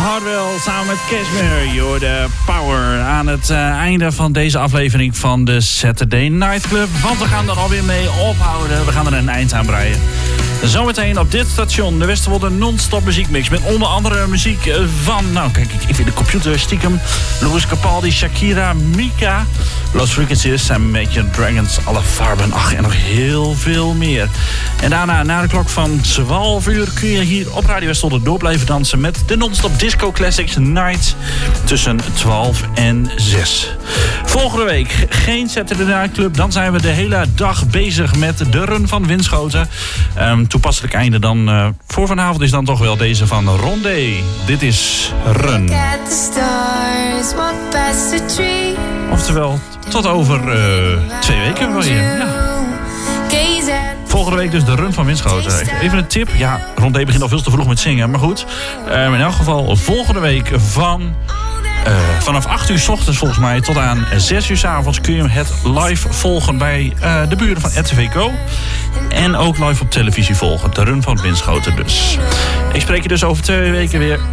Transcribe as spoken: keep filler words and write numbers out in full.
Hardwell samen met Cashmere. You're the power. Aan het uh, einde van deze aflevering van de Saturday Night Club. Want we gaan er alweer mee ophouden. We gaan er een eind aan breien. Zometeen op dit station de Westerwolde non-stop muziekmix. Met onder andere muziek van... Nou kijk, ik vind de computer stiekem. Louis Capaldi, Shakira, Mika. Lost Frequencies en Imagine Dragons, Alle Farben. Ach, en nog heel veel meer. En daarna, na de klok van twaalf uur... kun je hier op Radio Westerwolde door blijven dansen... met de non-stop Disco Classics Night tussen twaalf en zes. Volgende week geen Saturday Night Club. Dan zijn we de hele dag bezig met de run van Winschoten. Um, toepasselijk einde dan uh, voor vanavond is dan toch wel deze van Rondé. Dit is Run. Oftewel, tot over uh, twee weken wel hier. Ja. Volgende week dus de run van Winschoten. Even een tip. Ja, Rondé begint al veel te vroeg met zingen. Maar goed, uh, in elk geval volgende week van... Uh, vanaf acht uur 's ochtends volgens mij tot aan zes uur 's avonds kun je het live volgen bij uh, de buren van R T V Go. En ook live op televisie volgen. De run van Winschoten dus. Ik spreek je dus over twee weken weer.